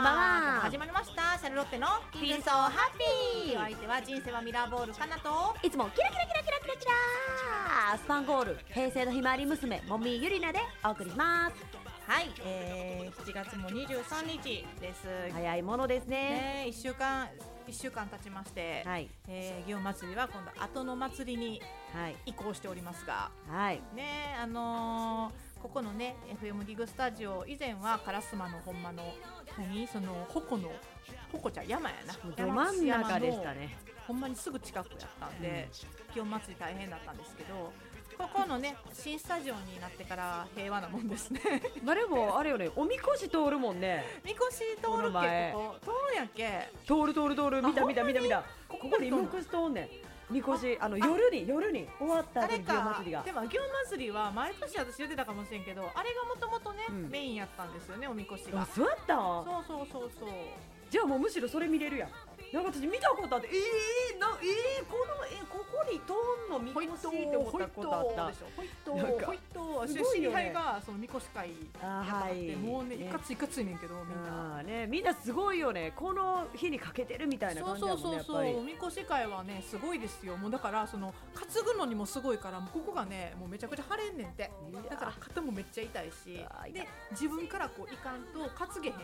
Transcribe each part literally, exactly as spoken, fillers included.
ばんは。 始まりましたシャルロッテの Feel So Happy。 お相手は人生はミラーボールかなと、 いつもキラキラキラキラキラキラスパンゴール平成のひまわり娘もみゆりなでお送りします。 はい、えー、しちがつもにじゅうさんにちです。 早いものですね。 ね、いっしゅうかんいっしゅうかん経ちまして、はい、えー、祇園祭は今度後の祭りに移行しておりますが、はい、ね、あのー、ここのね エフエム リグスタジオ、以前は烏丸のほんまの何その鉾の鉾ちゃん山やな、 ど真ん中でしたね。 ほんまにすぐ近くやったんで、うん、祇園祭り大変だったんですけど、ここのね新スタジオになってから平和なもんですね。 まあでもあれよね、おみこし通るもんね。 みこし通るっけ、ここ通るやっけ。 通る通る通る、見た見た見た見た。ここにみこし通んねん。みこし、あの夜に夜に終わった後に祇園祭りが。 でも祇園祭りは毎年私言ってたかもしれんけど、あれがもともとね、うん、メインやったんですよね、おみこしが。 あ、そうやった。 そうそうそうそう。 じゃあもうむしろそれ見れるやん。なんか私見たことあって、えー、なえー、このえここに通んのみこしって思ったことあった。 ほいとほいと知り合いがそのみこし会やって、もうねいかついかついねんけど、みんなね、みんなすごいよね。この日にかけてるみたいな感じだもんね。 そうそうそうそう、みこし会はねすごいですよ。もうだからその担ぐのにもすごいから、もうここがねもうめちゃくちゃ腫れんねんて。だから肩もめっちゃ痛いし、で自分からこういかんと担げへんから。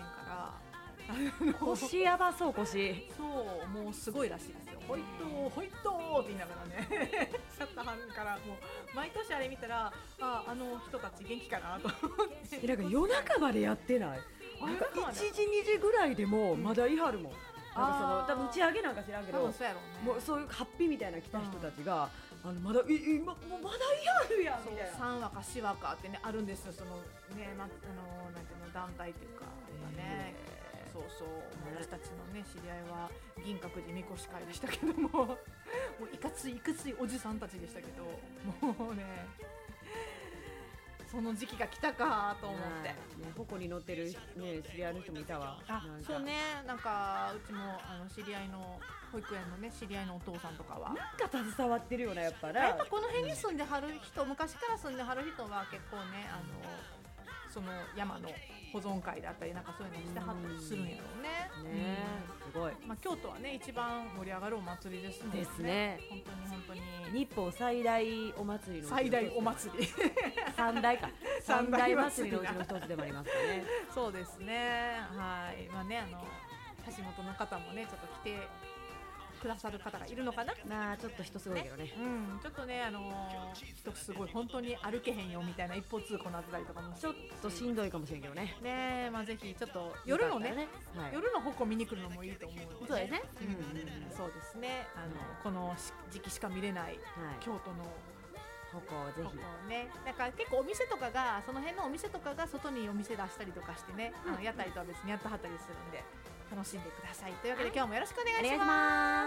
腰やばそう、腰。 そう、もうすごいらしいですよ。ホイットホイットって言いながらねやったはるから、もう毎年あれ見たら、あ、あの人たち元気かなと思って。 なんか夜中までやってない？なんかいちじにじぐらいでもまだいはるもん。なんかその多分打ち上げなんか知らんけど、 そうやろうね、 もうそういうハッピーみたいな来た人たちが、うん、あのまだい今もうまだいはるやんみたいな。 さんわかしわかってねあるんですよ。そのね、ま、あのなんていうの団体というかね。そうそう、私たちのね知り合いは銀閣寺みこし会でしたけども、もういかついいかついおじさんたちでしたけど、もうねその時期が来たかと思って、ね、 鉾に乗ってる、ね、知り合いの人もいたわ。 あ、そうね、なんかうちもあの知り合いの保育園のね知り合いのお父さんとかはなんか携わってるような、やっぱな。 やっぱこの辺に住んではる人、昔から住んではる人は結構ね、あのその山の保存会だったりなんかそういうのしてはったりするんやろうね。 ね、うん、すごい。 まあ、京都はね一番盛り上がるお祭りですもんね。 ですね。 本当に本当に日本最大お祭りの最大お祭り三大か三大祭りのうちの一つでもありますかね。 そうですね。はい。まあね、あの橋本の方もねちょっと来てくださる方がいるのかな。 まあちょっと人すごいけどね。 ね、うん、ちょっとね、あのー、人すごい本当に歩けへんよみたいな一方通行になってたりとかもちょっとしんどいかもしれんけどね。 ね、まあぜひちょっと夜のね、ね、はい、夜の鉾見に来るのもいいと思うので、ね。 そうですね。 うんうんうん、そうですね。あの、うん、この時期しか見れない、はい、京都の鉾をぜひね、なんか結構お店とかがその辺のお店とかが外にお店出したりとかしてね、うん、あの屋台とは別にやってはったりするんで楽しんでください。というわけで今日もよろしくお願いします。